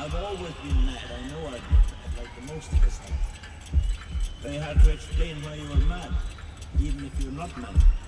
I've always been mad. I know I've been mad, like the most of us have. Very hard to explain why you were mad, even if you're not mad.